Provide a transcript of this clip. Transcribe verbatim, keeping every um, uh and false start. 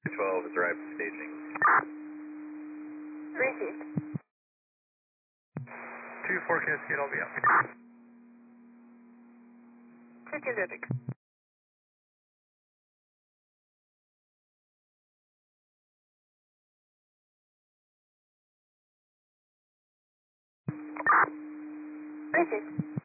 twelve is arrived at staging. Received. two four Cascade, I'll be up. two two zero six. Received.